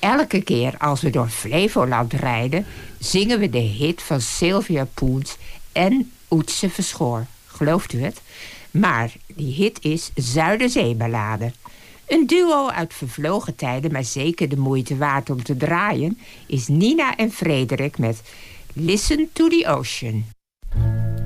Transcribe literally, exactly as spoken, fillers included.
Elke keer als we door Flevoland rijden, zingen we de hit van Sylvia Poens en Oetse Verschoor. Gelooft u het? Maar die hit is Zuiderzeeballade. Een duo uit vervlogen tijden, maar zeker de moeite waard om te draaien, is Nina en Frederik met Listen to the Ocean.